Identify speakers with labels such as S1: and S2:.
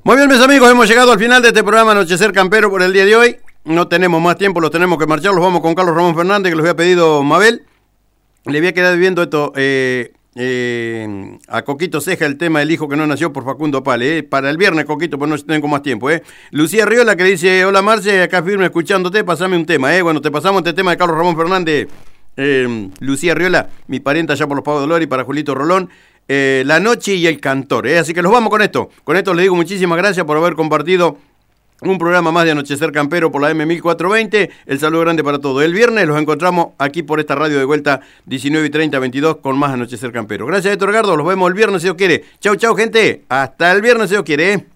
S1: Muy bien, mis amigos, hemos llegado al final de este programa Anochecer Campero por el día de hoy. No tenemos más tiempo, los tenemos que marchar. Los vamos con Carlos Ramón Fernández, que los había pedido Mabel. Le voy a quedar viendo esto a Coquito Ceja, el tema del hijo que no nació por Facundo Pale. Para el viernes, Coquito, pues no tengo más tiempo. Lucía Riola, que dice: hola Marce, acá firme escuchándote, pasame un tema. Bueno, te pasamos este tema de Carlos Ramón Fernández. Lucía Riola, mi parienta allá por los Pagos de Dolores, y para Julito Rolón. La noche y el cantor, así que los vamos con esto. Con esto les digo muchísimas gracias por haber compartido un programa más de Anochecer Campero por la M1420. El saludo grande para todos. El viernes los encontramos aquí por esta radio de vuelta 19:30, 22 con más Anochecer Campero. Gracias, Héctor Gardo. Los vemos el viernes si Dios quiere. Chau, chau, gente. Hasta el viernes si Dios quiere.